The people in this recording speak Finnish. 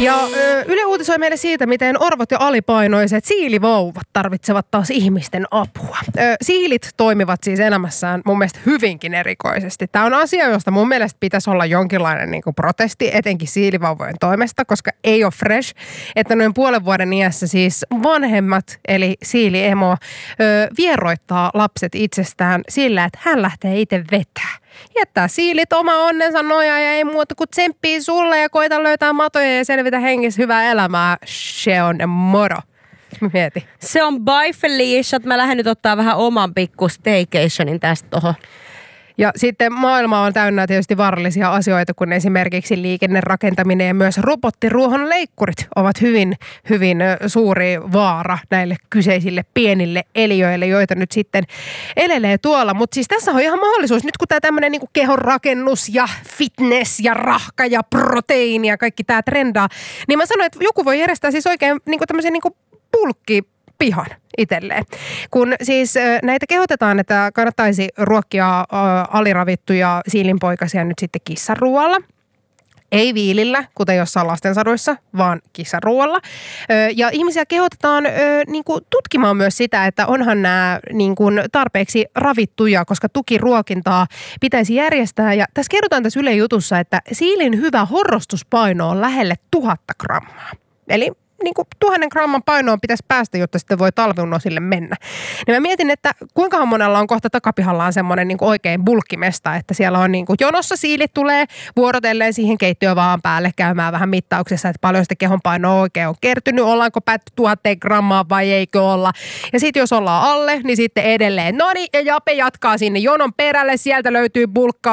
Ja Yle uutisoi meille siitä, miten orvot ja alipainoiset siilivauvat tarvitsevat taas ihmisten apua. Siilit toimivat siis elämässään mun mielestä hyvinkin erikoisesti. Tämä on asia, josta mun mielestä pitäisi olla jonkinlainen niin kuin protesti, etenkin siilivauvojen toimesta, koska ei ole fresh, että noin puolen vuoden iässä siis vanhemmat, eli siiliemo, vieroittaa lapset itsestään sillä, että hän lähtee itse vetää. Jättää siilit oma onnensa nojaa ja ei muuta kuin tsemppii sulle ja koita löytää matoja ja selvitä hengissä hyvää elämää. Se on moro. Mieti. Se on bye Felicia, että mä lähden nyt ottaa vähän oman pikku staycationin tästä tohon. Ja sitten maailma on täynnä tietysti vaarallisia asioita, kun esimerkiksi liikennerakentaminen ja myös robottiruohonleikkurit ovat hyvin suuri vaara näille kyseisille pienille eliöille, joita nyt sitten elelee tuolla. Mutta siis tässä on ihan mahdollisuus, nyt kun tämä tämmöinen niinku kehonrakennus ja fitness ja rahka ja proteiini ja kaikki tämä trendaa, niin mä sanoin, että joku voi järjestää siis oikein niinku tämmöisen niinku bulkkipihan itselleen. Kun siis näitä kehotetaan, että kannattaisi ruokkia aliravittuja siilinpoikasia nyt sitten kissanruoalla. Ei viilillä, kuten jossain lastensaduissa, vaan kissanruoalla. Ja ihmisiä kehotetaan niin kuin tutkimaan myös sitä, että onhan nämä niin kuin tarpeeksi ravittuja, koska tukiruokintaa pitäisi järjestää. Ja tässä kerrotaan tässä Yle Jutussa, että siilin hyvä horrostuspaino on lähelle 1000 grammaa. Eli niin kuin 1000 gramman painoon pitäisi päästä, jotta sitten voi talviunnosille mennä. Niin mä mietin, että kuinka monella on kohta takapihallaan semmoinen niin kuin oikein bulkkimesta, että siellä on niin kuin jonossa siilit tulee vuorotelleen siihen keittiövaan päälle käymään vähän mittauksessa, että paljon sitä kehonpainoa oikein on kertynyt, ollaanko päätty 1000 grammaa vai eikö olla. Ja sitten jos ollaan alle, niin sitten edelleen, no niin, ja Jape jatkaa sinne jonon perälle, sieltä löytyy bulkkaa